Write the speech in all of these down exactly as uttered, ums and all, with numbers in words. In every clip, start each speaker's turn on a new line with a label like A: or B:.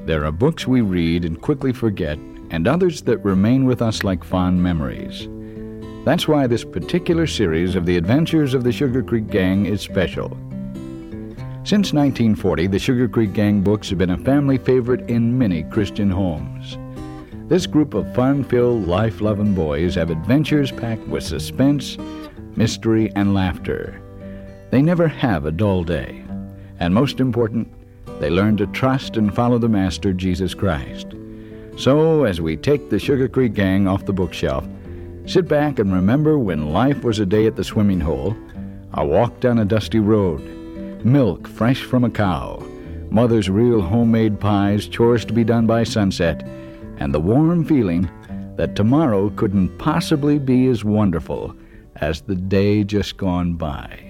A: There are books we read and quickly forget, and others that remain with us like fond memories. That's why this particular series of the Adventures of the Sugar Creek Gang is special. Since nineteen forty, the Sugar Creek Gang books have been a family favorite in many Christian homes. This group of fun-filled, life-loving boys have adventures packed with suspense, mystery, and laughter. They never have a dull day. And most important, they learn to trust and follow the Master, Jesus Christ. So, as we take the Sugar Creek Gang off the bookshelf, sit back and remember when life was a day at the swimming hole, a walk down a dusty road, milk fresh from a cow, mother's real homemade pies, chores to be done by sunset, and the warm feeling that tomorrow couldn't possibly be as wonderful as the day just gone by.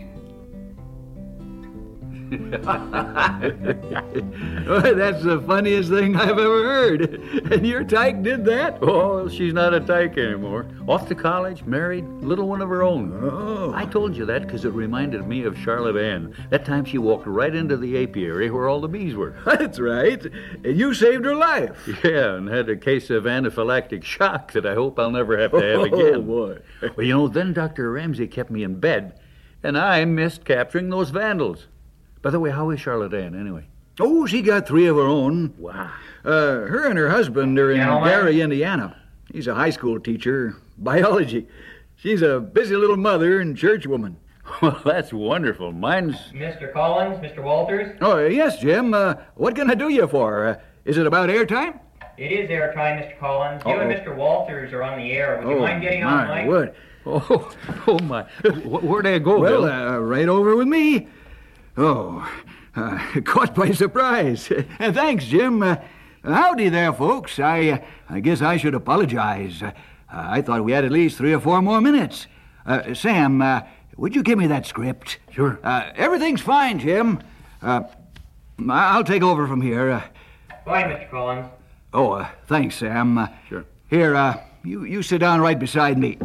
B: Well, that's the funniest thing I've ever heard. And your tyke did that?
C: Oh, she's not a tyke anymore. Off to college, married, little one of her own.
B: Oh.
C: I told you that because it reminded me of Charlotte Ann. That time she walked right into the apiary where all the bees were.
B: That's right. And you saved her life.
C: Yeah, and had a case of anaphylactic shock that I hope I'll never have to have again.
B: Oh, boy.
C: Well, you know, then Doctor Ramsey kept me in bed, and I missed capturing those vandals. By the way, how is Charlotte Ann, anyway?
B: Oh, she got three of her own.
C: Wow.
B: Uh, her and her husband are in
D: Gentlemen.
B: Gary, Indiana. He's a high school teacher, biology. She's a busy little mother and churchwoman.
C: Well, that's wonderful. Mine's...
D: Mister Collins, Mister Walters?
B: Oh, yes, Jim. Uh, what can I do you for? Uh, is it about airtime?
D: It is airtime, Mister Collins. You
B: Uh-oh.
D: and Mister Walters are on the air. Would you
B: Oh,
D: mind getting
B: my
D: on, Mike?
B: word.
C: Oh, oh my. Wh- Where'd I go,
B: Well,
C: Bill?
B: uh, right over with me. Oh, uh, caught by surprise. Uh, thanks, Jim. Uh, howdy there, folks. I uh, I guess I should apologize. Uh, I thought we had at least three or four more minutes. Uh, Sam, uh, would you give me that script?
C: Sure.
B: Uh, everything's fine, Jim. Uh, I'll take over from here. Uh,
D: Fine, Mister Collins.
B: oh, uh, thanks, Sam. Uh,
C: Sure.
B: Here, uh, you, you sit down right beside me.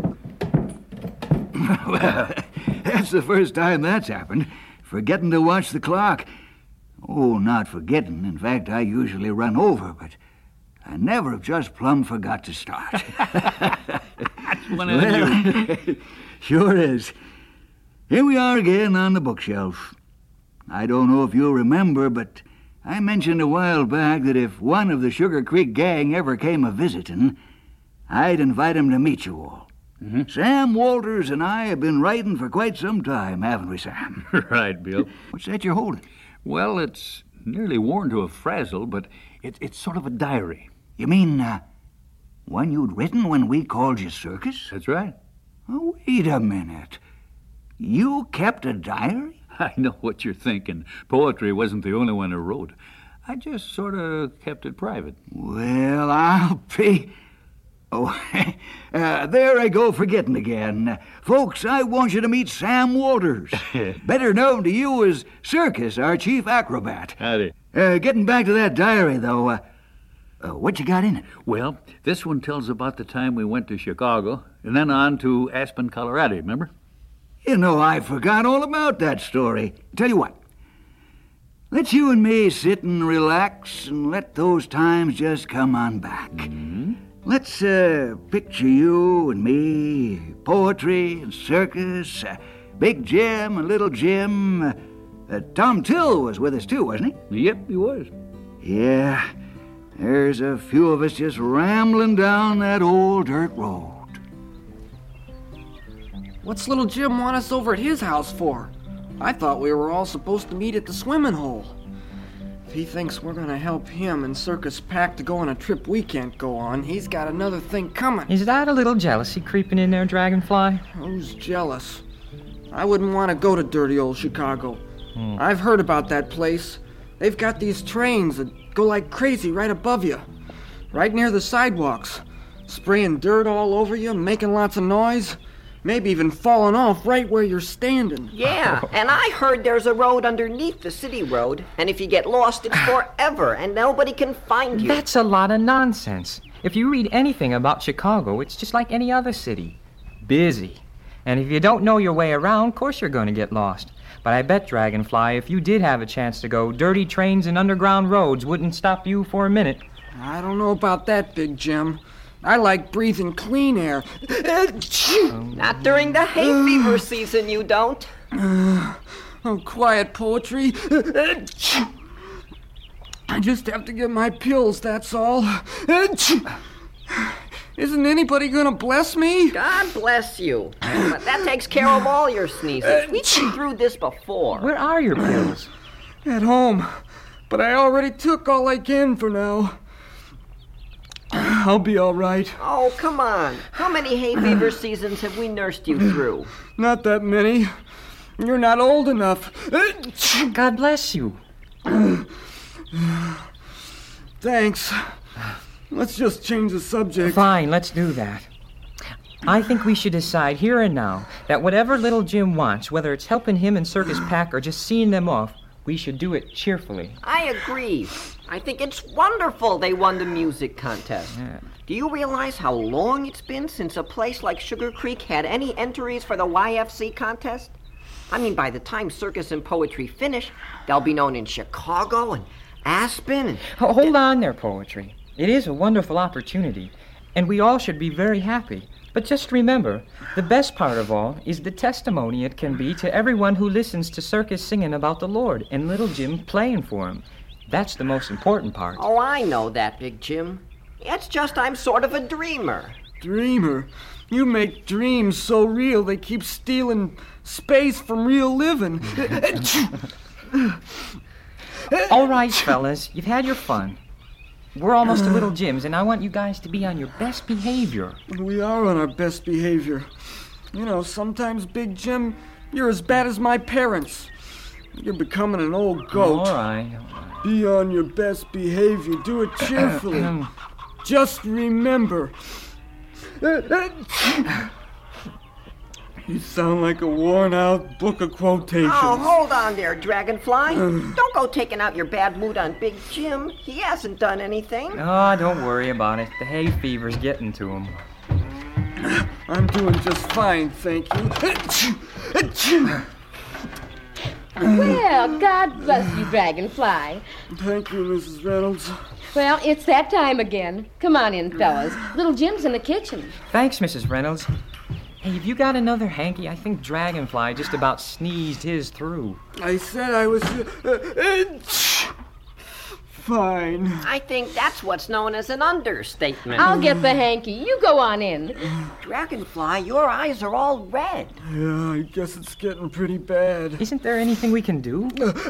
B: Well, that's the first time that's happened. Forgetting to watch the clock. Oh, not forgetting. In fact, I usually run over, but I never have just plumb forgot to start.
C: That's one of you.
B: Sure is. Here we are again on the bookshelf. I don't know if you'll remember, but I mentioned a while back that if one of the Sugar Creek Gang ever came a-visitin', I'd invite him to meet you all.
C: Mm-hmm.
B: Sam Walters and I have been writing for quite some time, haven't we, Sam?
C: Right, Bill.
B: What's that you're holding?
C: Well, it's nearly worn to a frazzle, but it, it's sort of a diary.
B: You mean, uh, one you'd written when we called you Circus?
C: That's right.
B: Oh, wait a minute. You kept a diary?
C: I know what you're thinking. Poetry wasn't the only one who wrote. I just sort of kept it private.
B: Well, I'll be... Oh, uh, there I go forgetting again. Uh, folks, I want you to meet Sam Walters, better known to you as Circus, our chief acrobat.
C: Howdy.
B: Uh, getting back to that diary, though, uh, uh, what you got in it?
C: Well, this one tells about the time we went to Chicago and then on to Aspen, Colorado, remember?
B: You know, I forgot all about that story. Tell you what, let's you and me sit and relax and let those times just come on back.
C: Mm-hmm.
B: Let's uh, picture you and me, poetry and circus, uh, Big Jim and Little Jim. Uh, uh, Tom Till was with us too, wasn't he?
C: Yep, he was.
B: Yeah, there's a few of us just rambling down that old dirt road.
E: What's little Jim want us over at his house for? I thought we were all supposed to meet at the swimming hole. If he thinks we're gonna help him and Circus Pack to go on a trip we can't go on, he's got another thing coming.
F: Is that a little jealousy creeping in there, Dragonfly?
E: Who's jealous? I wouldn't want to go to dirty old Chicago.
F: Hmm.
E: I've heard about that place. They've got these trains that go like crazy right above you, right near the sidewalks, spraying dirt all over you, making lots of noise. Maybe even falling off right where you're standing.
G: Yeah, and I heard there's a road underneath the city road, and if you get lost, it's forever, and nobody can find you.
F: That's a lot of nonsense. If you read anything about Chicago, it's just like any other city. Busy. And if you don't know your way around, of course you're going to get lost. But I bet, Dragonfly, if you did have a chance to go, dirty trains and underground roads wouldn't stop you for a minute.
E: I don't know about that, Big Jim. I like breathing clean air.
G: Not during the hay fever season, you don't.
E: Oh, quiet, Poetry. I just have to get my pills, that's all. Isn't anybody gonna bless me?
G: God bless you. But that takes care of all your sneezes. We've been through this before.
F: Where are your pills?
E: At home. But I already took all I can for now. I'll be all right.
G: Oh, come on. How many hay fever seasons have we nursed you through?
E: Not that many. You're not old enough.
F: God bless you.
E: Thanks. Let's just change the subject.
F: Fine, let's do that. I think we should decide here and now that whatever little Jim wants, whether it's helping him and Circus Pack or just seeing them off, we should do it cheerfully.
G: I agree. I think it's wonderful they won the music contest.
F: Yeah.
G: Do you realize how long it's been since a place like Sugar Creek had any entries for the Y F C contest? I mean, by the time Circus and Poetry finish, they'll be known in Chicago and Aspen and...
F: Ho- Hold on there, Poetry. It is a wonderful opportunity, and we all should be very happy. But just remember, the best part of all is the testimony it can be to everyone who listens to Circus singing about the Lord and little Jim playing for him. That's the most important part.
G: Oh, I know that, Big Jim. It's just I'm sort of a dreamer.
E: Dreamer? You make dreams so real they keep stealing space from real living.
F: All right, fellas, you've had your fun. We're almost to Little Jim's, and I want you guys to be on your best behavior.
E: We are on our best behavior. You know, sometimes, Big Jim, you're as bad as my parents. You're becoming an old goat.
F: All right.
E: Be on your best behavior. Do it cheerfully. Just remember. You sound like a worn-out book of quotations.
G: Oh, hold on there, Dragonfly. Don't go taking out your bad mood on Big Jim. He hasn't done anything.
F: Oh, don't worry about it. The hay fever's getting to him.
E: I'm doing just fine, thank you.
H: Well, God bless you, Dragonfly.
E: Thank you, Missus Reynolds.
H: Well, it's that time again. Come on in, fellas. Little Jim's in the kitchen.
F: Thanks, Missus Reynolds. Hey, have you got another hanky? I think Dragonfly just about sneezed his through.
E: I said I was... Uh, fine.
G: I think that's what's known as an understatement.
H: I'll get the hanky. You go on in.
G: Dragonfly, your eyes are all red.
E: Yeah, I guess it's getting pretty bad.
F: Isn't there anything we can do?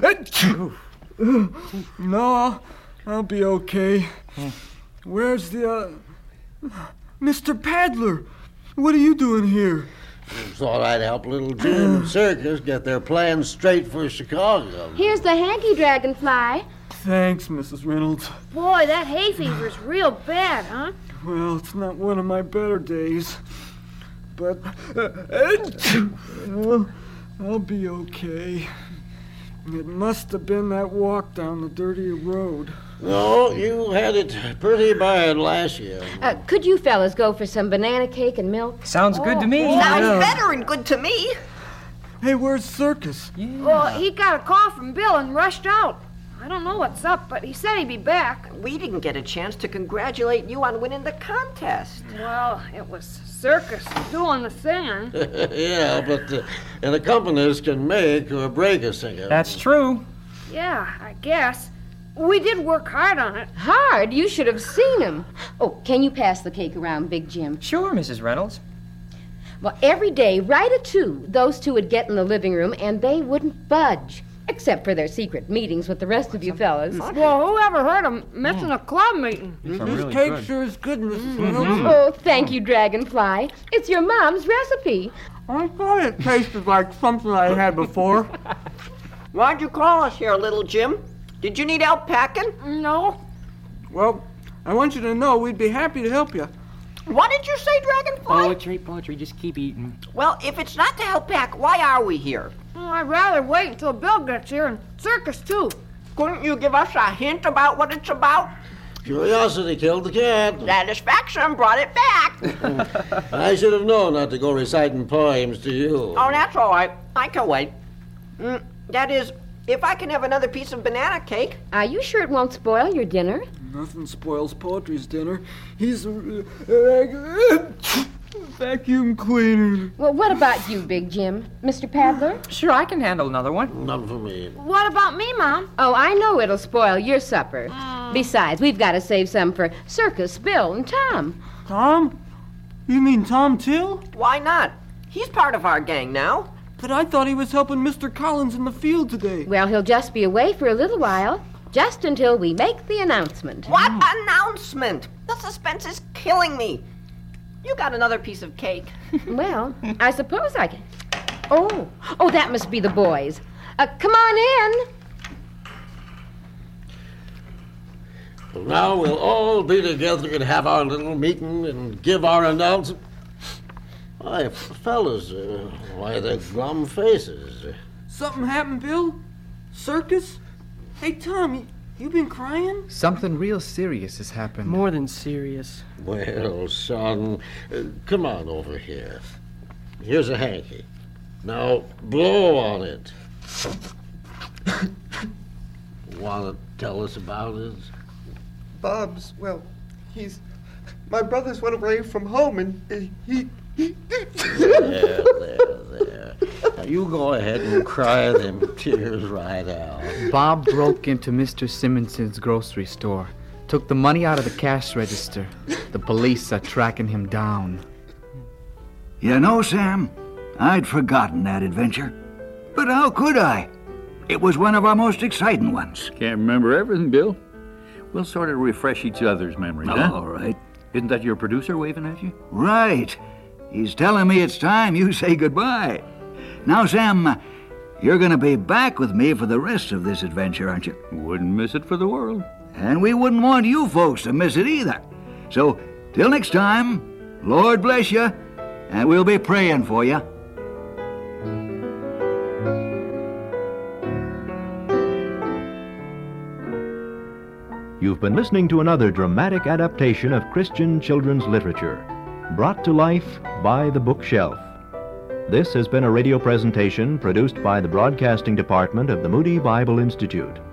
E: No, I'll, I'll be okay. Where's the, uh... Mister Paddler? What are you doing here?
I: Thought I'd help little Jim and Circus get their plans straight for Chicago.
H: Here's the hanky, Dragonfly.
E: Thanks, Missus Reynolds.
H: Boy, that hay fever's real bad, huh?
E: Well, it's not one of my better days. But... Uh, well, I'll be okay. It must have been that walk down the dirty road.
I: No, you had it pretty bad last year.
H: Uh, could you fellas go for some banana cake and milk?
F: Sounds good to me.
G: Sounds better and good to me.
E: Hey, where's Circus?
J: Well, he got a call from Bill and rushed out. I don't know what's up, but he said he'd be back.
G: We didn't get a chance to congratulate you on winning the contest.
J: Well, it was Circus doing the singing.
I: Yeah, but uh, an accompanist can make or break a singer.
F: That's true.
J: Yeah, I guess. We did work hard on it.
H: Hard? You should have seen him. Oh, can you pass the cake around, Big Jim?
F: Sure, Missus Reynolds.
H: Well, every day, right at two, those two would get in the living room, and they wouldn't budge. Except for their secret meetings with the rest of you fellas.
J: Well, whoever heard them missing a club meeting?
E: This
F: really
E: cake
F: good.
E: sure is good, Missus Reynolds.
H: Oh, thank you, Dragonfly. It's your mom's recipe.
E: I thought it tasted like something I had before.
G: Why'd you call us here, little Jim? Did you need help packing?
J: No.
E: Well, I want you to know we'd be happy to help you.
G: What did you say, Dragonfly?
F: Poetry, poetry, just keep eating.
G: Well, if it's not to help pack, why are we here?
J: Well, I'd rather wait until Bill gets here and Circus, too.
G: Couldn't you give us a hint about what it's about?
I: Curiosity killed the cat.
G: Satisfaction brought it back.
I: I should have known not to go reciting poems to you.
G: Oh, that's all right. I can wait. Mm, that is, if I can have another piece of banana cake.
H: Are you sure it won't spoil your dinner?
E: Nothing spoils Poetry's dinner. He's a uh, vacuum cleaner.
H: Well, what about you, Big Jim? Mister Paddler?
F: Sure, I can handle another one.
I: None for me.
J: What about me, Mom?
H: Oh, I know it'll spoil your supper. Besides, we've got to save some for Circus, Bill, and Tom.
E: Tom? You mean Tom Till?
G: Why not? He's part of our gang now.
E: But I thought he was helping Mister Collins in the field today.
H: Well, he'll just be away for a little while, just until we make the announcement.
G: What announcement? The suspense is killing me. You got another piece of cake.
H: Well, I suppose I can. Oh, oh, that must be the boys. Uh, come on in.
I: Well, now we'll all be together and have our little meeting and give our announcement. Why, fellas, uh, why the glum faces?
E: Something happened, Bill? Circus? Hey, Tom, you, you been crying?
K: Something real serious has happened.
F: More than serious.
I: Well, son, uh, come on over here. Here's a hanky. Now, blow on it. Want to tell us about it?
L: Bob's, well, he's... My brother's went away from home and uh, he... he
I: There, there, there. Now, you go ahead and cry them tears right out.
K: Bob broke into Mister Simmonson's grocery store, took the money out of the cash register. The police are tracking him down.
B: You know, Sam, I'd forgotten that adventure. But how could I? It was one of our most exciting ones.
C: Can't remember everything, Bill. We'll sort of refresh each other's memories,
B: Oh,
C: huh?
B: all right.
C: Isn't that your producer waving at you?
B: Right. He's telling me it's time you say goodbye. Now, Sam, you're going to be back with me for the rest of this adventure, aren't you?
C: Wouldn't miss it for the world.
B: And we wouldn't want you folks to miss it either. So, till next time, Lord bless you, and we'll be praying for you.
M: You've been listening to another dramatic adaptation of Christian children's literature, brought to life by The Bookshelf. This has been a radio presentation produced by the Broadcasting Department of the Moody Bible Institute.